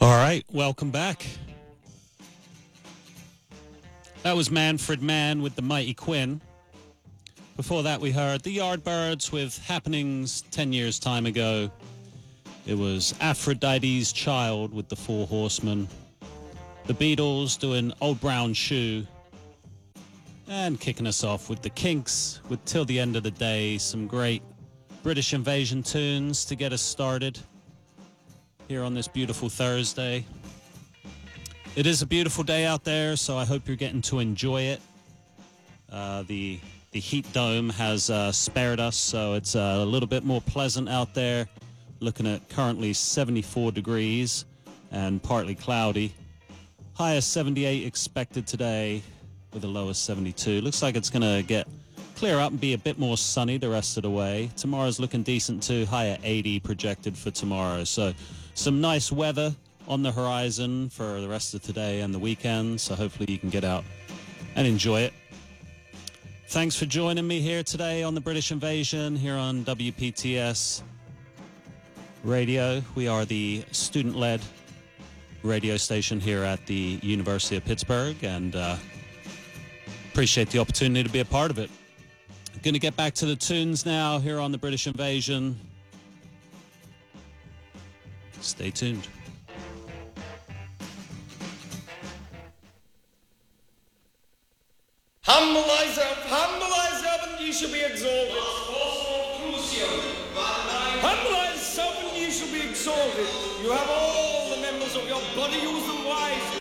All right, welcome back. That was Manfred Mann with the Mighty Quinn. Before that, we heard the Yardbirds with Happenings 10 years time ago. It was Aphrodite's Child with the Four Horsemen. The Beatles doing Old Brown Shoe. And kicking us off with the Kinks with Till the End of the Day. Some great British Invasion tunes to get us started here on this beautiful Thursday. It is a beautiful day out there, so I hope you're getting to enjoy it. The heat dome has spared us, so it's a little bit more pleasant out there. Looking at currently 74 degrees and partly cloudy. High of 78 expected today with a low of 72. Looks like it's going to clear up and be a bit more sunny the rest of the way. Tomorrow's looking decent too. High of 80 projected for tomorrow. So some nice weather on the horizon for the rest of today and the weekend. So hopefully you can get out and enjoy it. Thanks for joining me here today on the British Invasion here on WPTS Radio. We are the student-led radio station here at the University of Pittsburgh, and appreciate the opportunity to be a part of it. I'm going to get back to the tunes now here on the British Invasion. Stay tuned. Humble thyself, and you shall be exalted. Humble thyself, and you shall be exalted. You have all the members of your body, use them wisely.